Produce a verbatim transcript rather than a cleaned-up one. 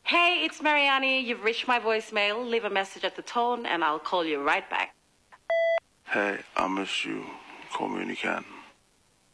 Hey, it's Mariani. You've reached my voicemail. Leave a message at the tone and I'll call you right back. Hey, I miss you. Call me when you can.